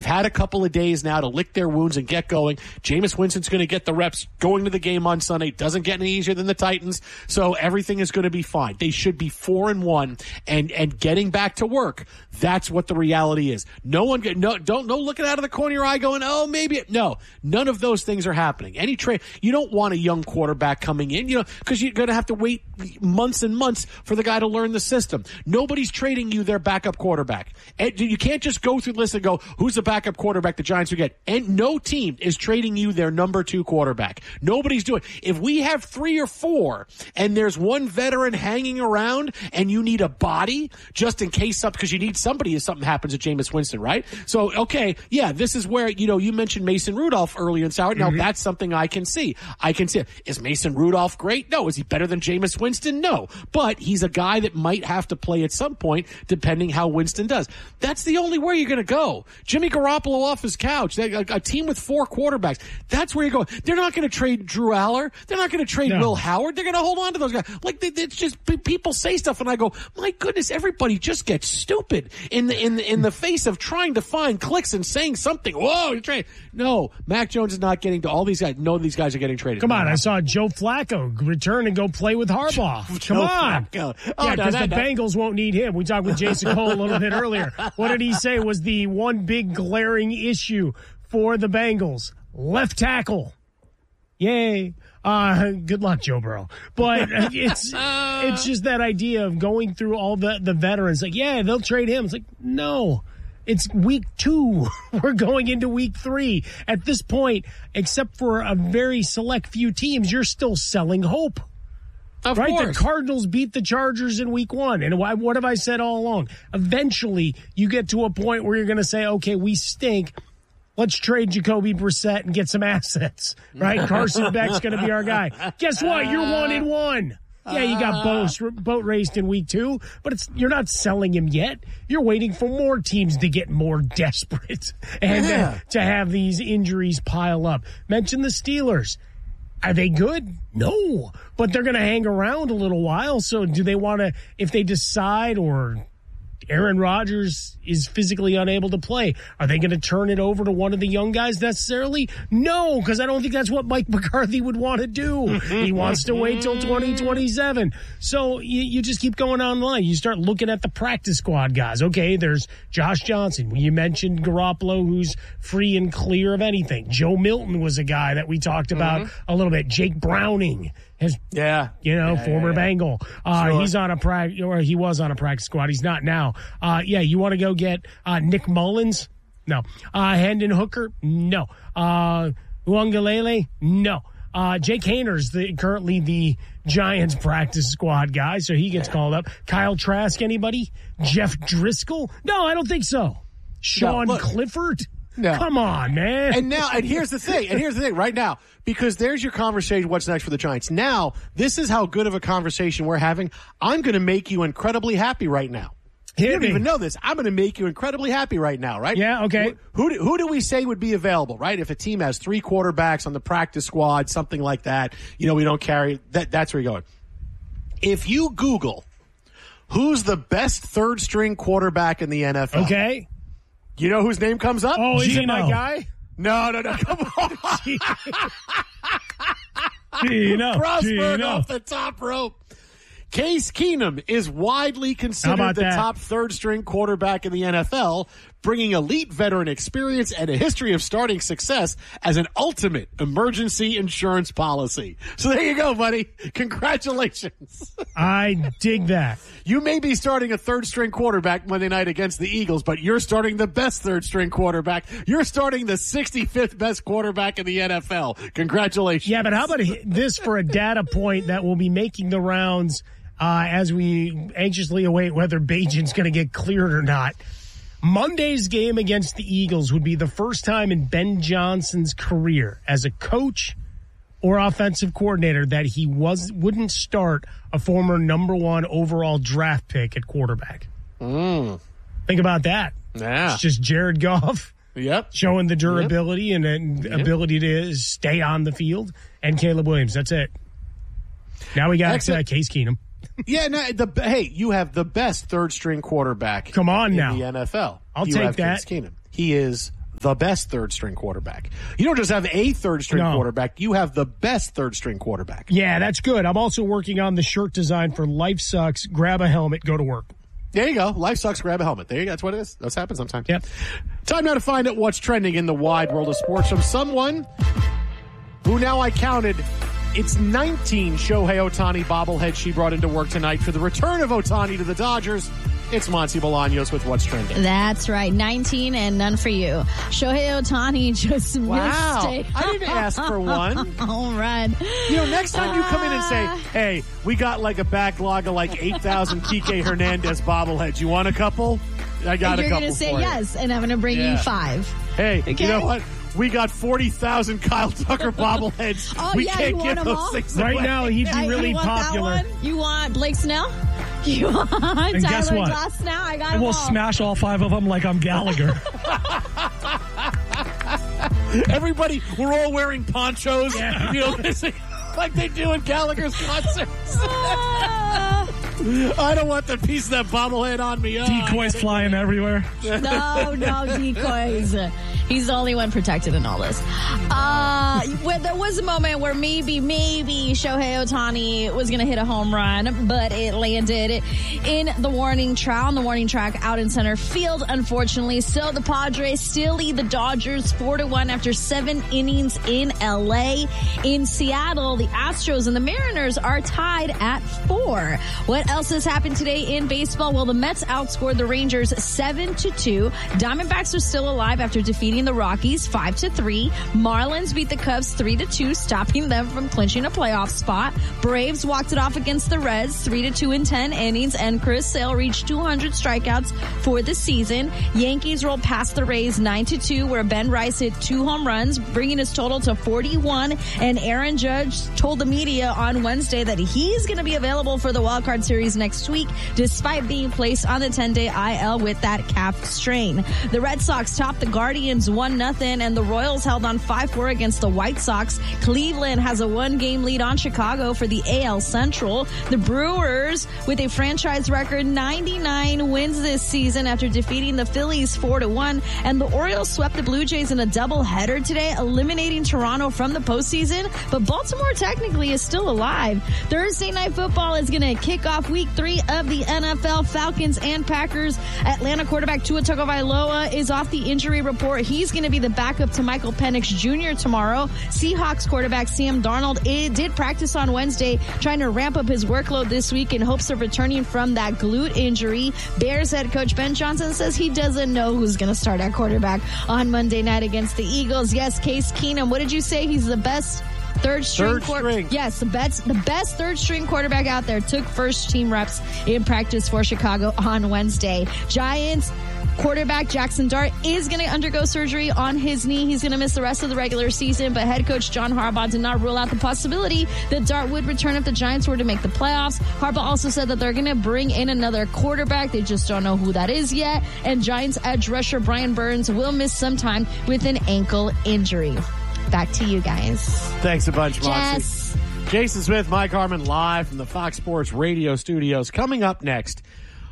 had a couple of days now to lick their wounds and get going. Jameis Winston's going to get the reps going to the game on Sunday. Doesn't get any easier than the Titans, so everything is going to be fine. They should be 4-1 and getting back to work. That's what the reality is. No looking out of the corner of your eye going, oh, maybe. No, none of those things are happening. Any trade, you don't want a young quarterback coming in, because you're going to have to wait months and months for the guy to learn the system. Nobody's trading you their backup quarterback. And you can't just go through the list and go, who's the backup quarterback the Giants will get? And no team is trading you their number 2 quarterback. Nobody's doing it. If we have 3 or 4 and there's one veteran hanging around and you need a body just in case something, because you need somebody if something happens to Jameis Winston, right? So, okay, yeah, this is where, you mentioned Mason Rudolph earlier in Sauer. Now, that's something I can see. Is Mason Rudolph great? No. Is he better than Jameis Winston? No. But he's a guy that might have to play at some point, depending how Winston does. That's the only way you're going to go. Jimmy Garoppolo off his couch. A team with 4 quarterbacks. That's where you go. They're not going to trade Drew Aller. They're not going to trade Will Howard. They're going to hold on to those guys. It's just people say stuff, and I go, my goodness, everybody just gets stupid in the face of trying to find clicks and saying something. Whoa, you're trading. No, Mac Jones is not getting to all these guys. No, these guys are getting traded. Come on, I saw Joe Flacco return and go play with Harbaugh. Come on. Because the Bengals won't need him. We talked with Jason Cole a little bit earlier. What did he say was the one big glaring issue for the Bengals? Left tackle. Yay. Good luck, Joe Burrow. But it's just that idea of going through all the veterans. Like, yeah, they'll trade him. It's like, no. It's week 2. We're going into week 3. At this point, except for a very select few teams, you're still selling hope. Of course. The Cardinals beat the Chargers in week 1. And what have I said all along? Eventually, you get to a point where you're going to say, okay, we stink. Let's trade Jacoby Brissett and get some assets, right? Carson Beck's going to be our guy. Guess what? You're 1-1. Yeah, you got boat raced in week 2, but you're not selling him yet. You're waiting for more teams to get more desperate and to have these injuries pile up. Mention the Steelers. Are they good? No, but they're going to hang around a little while. So do they want to, if they decide or Aaron Rodgers is physically unable to play, are they going to turn it over to one of the young guys necessarily? No, because I don't think that's what Mike McCarthy would want to do. He wants to wait till 2027. So you just keep going online. You start looking at the practice squad guys. Okay, there's Josh Johnson. You mentioned Garoppolo, who's free and clear of anything. Joe Milton was a guy that we talked about a little bit. Jake Browning. Former Bengal. Sure. He's on he was on a practice squad. He's not now. You want to go get Nick Mullins? No. Hendon Hooker? No. Uangalele? No. Jake Hayner's currently the Giants practice squad guy, so he gets called up. Kyle Trask, anybody? Jeff Driscoll? No, I don't think so. Sean Clifford? No. Come on, man. And here's the thing right now, because there's your conversation, what's next for the Giants. Now, this is how good of a conversation we're having. I'm going to make you incredibly happy right now. You don't even know this. I'm going to make you incredibly happy right now, right? Yeah, okay. Who do we say would be available, right? If a team has 3 quarterbacks on the practice squad, something like that, we don't carry that's where you're going. If you Google who's the best third-string quarterback in the NFL. Okay. You know whose name comes up? Oh, is it my guy? No. Come on. Crossword off the top rope. Case Keenum is widely considered the top third-string quarterback in the NFL, bringing elite veteran experience and a history of starting success as an ultimate emergency insurance policy. So there you go, buddy. Congratulations. I dig that. You may be starting a third-string quarterback Monday night against the Eagles, but you're starting the best third-string quarterback. You're starting the 65th best quarterback in the NFL. Congratulations. Yeah, but how about this for a data point that will be making the rounds as we anxiously await whether Bajan's going to get cleared or not. Monday's game against the Eagles would be the first time in Ben Johnson's career as a coach or offensive coordinator that he wouldn't start a former number 1 overall draft pick at quarterback. Think about that. Yeah. It's just Jared Goff. Yep. Showing the durability and ability to stay on the field, and Caleb Williams. That's it. Now we got Case Keenum. Yeah, you have the best third-string quarterback. Come on in now. the NFL. I'll take that. Case Keenum. He is the best third-string quarterback. You don't just have a third-string quarterback. You have the best third-string quarterback. Yeah, that's good. I'm also working on the shirt design for Life Sucks. Grab a helmet, go to work. There you go. Life sucks, grab a helmet. There you go. That's what it is. That's happened sometimes. Yep. Time now to find out what's trending in the wide world of sports from someone who now I counted, it's 19 Shohei Ohtani bobbleheads she brought into work tonight for the return of Ohtani to the Dodgers. It's Monty Bolaños with What's Trending. That's right. 19 and none for you. Shohei Ohtani just missed I didn't ask for one. All right. You know, next time you come in and say, hey, we got like a backlog of like 8,000 Kike Hernandez bobbleheads. You want a couple? I got a couple for you. You're going to say yes, and I'm going to bring you 5. Hey, okay? You know what? We got 40,000 Kyle Tucker bobbleheads. We can't give those things away. Right now, he'd be really popular. You want Blake Snell? You want and guess what? Glass now? I got and we'll smash all 5 of them like I'm Gallagher. Everybody, we're all wearing ponchos, you know, like they do in Gallagher's concerts. I don't want the piece of that bobblehead on me. Decoys flying everywhere. No decoys. He's the only one protected in all this. There was a moment where maybe Shohei Ohtani was going to hit a home run, but it landed in the warning track out in center field, unfortunately. So the Padres still lead the Dodgers 4-1 after 7 innings in L.A. In Seattle, the Astros and the Mariners are tied at 4. What else has happened today in baseball? Well, the Mets outscored the Rangers 7-2. Diamondbacks are still alive after defeating the Rockies 5-3. Marlins beat the Cubs 3-2, stopping them from clinching a playoff spot. Braves walked it off against the Reds 3-2 in 10 innings, and Chris Sale reached 200 strikeouts for the season. Yankees rolled past the Rays 9-2, where Ben Rice hit 2 home runs, bringing his total to 41. And Aaron Judge told the media on Wednesday that he's going to be available for the Wild Card Series next week, despite being placed on the 10-day IL with that calf strain. The Red Sox topped the Guardians 1-0, and the Royals held on 5-4 against the White Sox. Cleveland has a 1-game lead on Chicago for the AL Central. The Brewers, with a franchise record 99 wins this season after defeating the Phillies 4-1, and the Orioles swept the Blue Jays in a doubleheader today, eliminating Toronto from the postseason. But Baltimore technically is still alive. Thursday Night Football is going to kick off Week 3 of the NFL. Falcons and Packers. Atlanta quarterback Tua Tagovailoa is off the injury report. He's going to be the backup to Michael Penix Jr. tomorrow. Seahawks quarterback Sam Darnold did practice on Wednesday, trying to ramp up his workload this week in hopes of returning from that glute injury. Bears head coach Ben Johnson says he doesn't know who's going to start at quarterback on Monday night against the Eagles. Yes, Case Keenum, what did you say? He's the best third string. Yes, the best third string quarterback out there took first team reps in practice for Chicago on Wednesday. Giants quarterback Jackson Dart is going to undergo surgery on his knee. He's going to miss the rest of the regular season, but head coach John Harbaugh did not rule out the possibility that Dart would return if the Giants were to make the playoffs. Harbaugh also said that they're going to bring in another quarterback. They just don't know who that is yet. And Giants edge rusher Brian Burns will miss some time with an ankle injury. Back to you guys. Thanks a bunch, Moxie. Jason Smith, Mike Harmon, live from the Fox Sports Radio studios. Coming up next,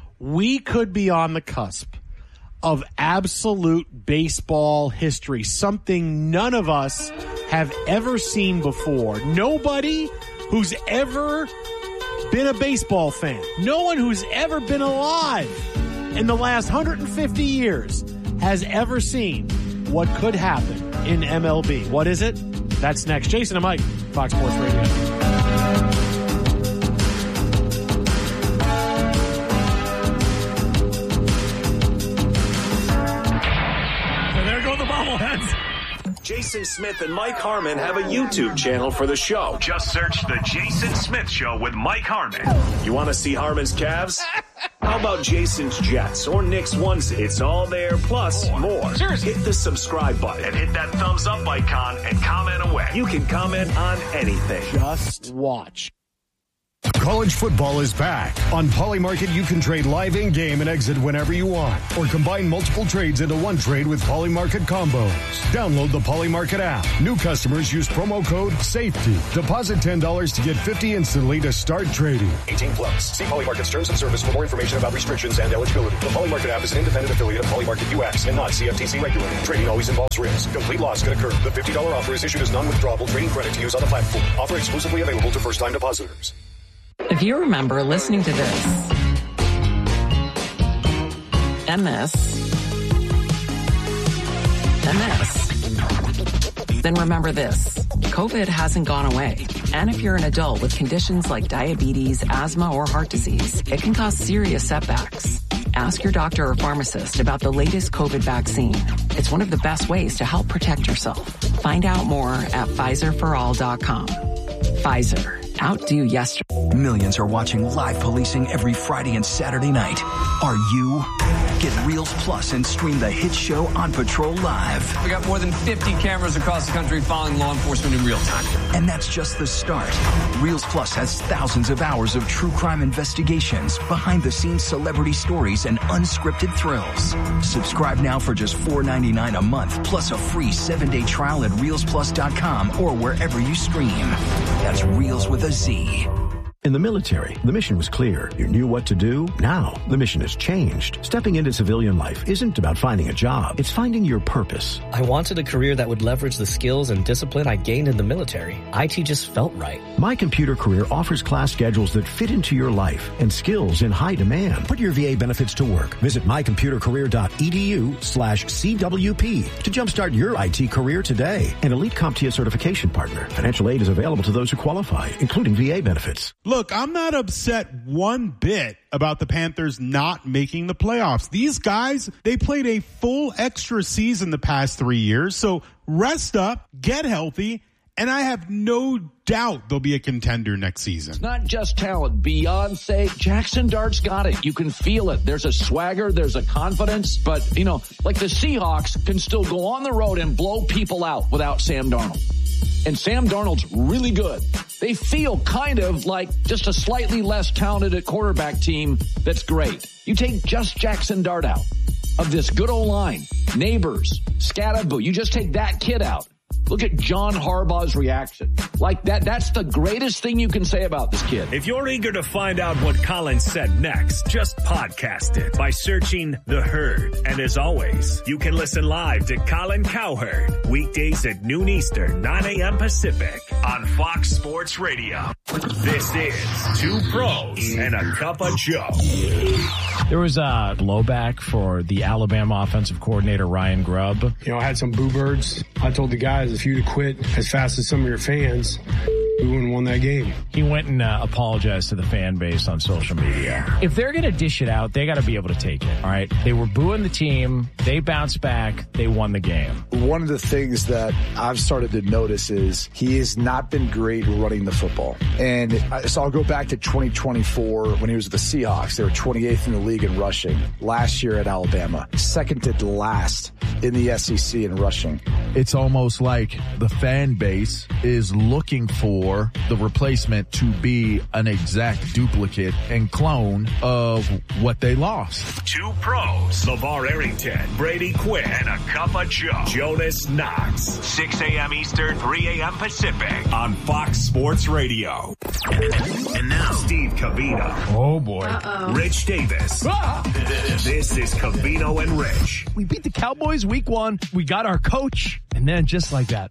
we could be on the cusp of absolute baseball history, something none of us have ever seen before. Nobody who's ever been a baseball fan, no one who's ever been alive in the last 150 years has ever seen what could happen in MLB. What is it? That's next. Jason and Mike, Fox Sports Radio. Jason Smith and Mike Harmon have a YouTube channel for the show. Just search The Jason Smith Show with Mike Harmon. You want to see Harmon's Cavs? How about Jason's Jets or Nick's onesie? It's all there, plus more. Seriously. Hit the subscribe button and hit that thumbs up icon and comment away. You can comment on anything. Just watch. College football is back. On Polymarket, you can trade live in-game and exit whenever you want, or combine multiple trades into one trade with Polymarket combos. Download the Polymarket app. New customers use promo code SAFETY. Deposit $10 to get $50 instantly to start trading. 18 plus. See Polymarket's terms and service for more information about restrictions and eligibility. The Polymarket app is an independent affiliate of Polymarket US and not CFTC regulated. Trading always involves risk. Complete loss can occur. The $50 offer is issued as non-withdrawable trading credit to use on the platform. Offer exclusively available to first-time depositors. If you remember listening to this and this and this, then remember this. COVID hasn't gone away. And if you're an adult with conditions like diabetes, asthma, or heart disease, it can cause serious setbacks. Ask your doctor or pharmacist about the latest COVID vaccine. It's one of the best ways to help protect yourself. Find out more at PfizerForAll.com. Pfizer. Outdo yesterday. Millions are watching live policing every Friday and Saturday night. Are you? Get Reels Plus and stream the hit show On Patrol live. We got more than 50 cameras across the country following law enforcement in real time. And that's just the start. Reels Plus has thousands of hours of true crime investigations, behind-the-scenes celebrity stories, and unscripted thrills. Subscribe now for just $4.99 a month, plus a free 7-day trial at ReelsPlus.com or wherever you stream. That's Reels with a Z. In the military, the mission was clear. You knew what to do. Now, the mission has changed. Stepping into civilian life isn't about finding a job. It's finding your purpose. I wanted a career that would leverage the skills and discipline I gained in the military. IT just felt right. My Computer Career offers class schedules that fit into your life and skills in high demand. Put your VA benefits to work. Visit mycomputercareer.edu/CWP to jumpstart your IT career today. An elite CompTIA certification partner. Financial aid is available to those who qualify, including VA benefits. Look, I'm not upset one bit about the Panthers not making the playoffs. These guys, they played a full extra season the past 3 years. So rest up, get healthy, and I have no doubt they'll be a contender next season. It's not just talent. Beyonce, Jackson Dart's got it. You can feel it. There's a swagger. There's a confidence. But, like the Seahawks can still go on the road and blow people out without Sam Darnold. And Sam Darnold's really good. They feel kind of like just a slightly less talented quarterback team that's great. You take just Jackson Dart out of this good old line. Neighbors, Scatterboo. You just take that kid out. Look at John Harbaugh's reaction. Like that's the greatest thing you can say about this kid. If you're eager to find out what Colin said next, just podcast it by searching The Herd. And as always, you can listen live to Colin Cowherd weekdays at noon Eastern, 9 a.m. Pacific on Fox Sports Radio. This is Two Pros and a Cup of Joe. There was a blowback for the Alabama offensive coordinator, Ryan Grubb. I had some boo birds. I told the guys, if you'd have quit as fast as some of your fans, we wouldn't have won that game. He went and apologized to the fan base on social media. If they're going to dish it out, they got to be able to take it, all right? They were booing the team. They bounced back. They won the game. One of the things that I've started to notice is he has not been great running the football. And so I'll go back to 2024 when he was with the Seahawks. They were 28th in the league in rushing. Last year at Alabama, second to last in the SEC in rushing. It's almost like the fan base is looking for the replacement to be an exact duplicate and clone of what they lost. Two Pros, LeVar Arrington, Brady Quinn, and a Cup of Joe, Jonas Knox. 6 a.m. Eastern, 3 a.m. Pacific on Fox Sports Radio. And now, Steve Covino. Oh, boy. Rich Davis. This is Covino and Rich. We beat the Cowboys week 1. We got our coach. And then just like that,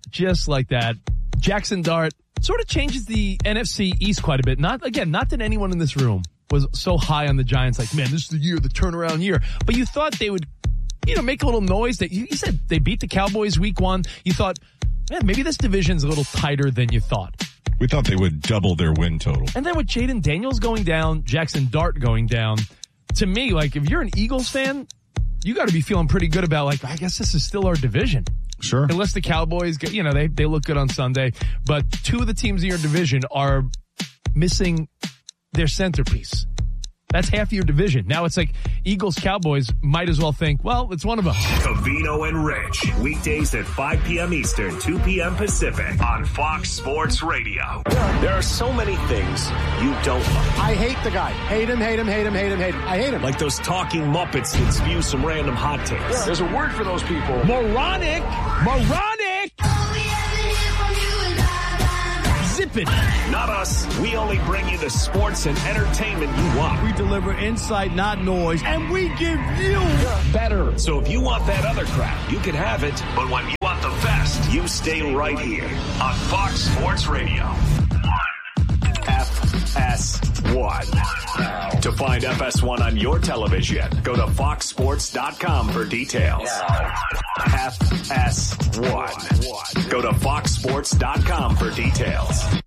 Jackson Dart sort of changes the NFC East quite a bit. Not that anyone in this room was so high on the Giants, like, man, this is the year, the turnaround year. But you thought they would, make a little noise. That you said they beat the Cowboys week 1. You thought, man, maybe this division's a little tighter than you thought. We thought they would double their win total. And then with Jaden Daniels going down, Jackson Dart going down, to me, like, if you're an Eagles fan, you got to be feeling pretty good about, like, I guess this is still our division. Sure. Unless the Cowboys get, they look good on Sunday, but 2 of the teams in your division are missing their centerpiece. That's half your division. Now it's like Eagles, Cowboys might as well think, well, it's one of them. Covino and Rich. Weekdays at 5 p.m. Eastern, 2 p.m. Pacific on Fox Sports Radio. There are so many things you don't like. I hate the guy. Hate him. I hate him. Like those talking Muppets that spew some random hot takes. There's a word for those people. Moronic. Zip it. Not us. We only bring you the sports and entertainment you want. We deliver insight, not noise, and we give you better. So if you want that other crap, you can have it. But when you want the best, you stay right here on Fox Sports Radio. FS1. To find FS1 on your television, go to foxsports.com for details. FS1. Go to foxsports.com for details.